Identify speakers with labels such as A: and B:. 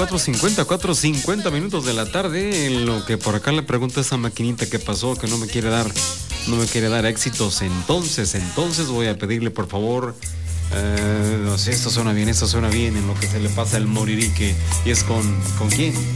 A: 4:50 minutos de la tarde. En lo que por acá le pregunto a esa maquinita qué pasó, que no me quiere dar éxitos. Entonces voy a pedirle por favor. No sé, esto suena bien, en lo que se le pasa el moririque. Y es con ¿quién?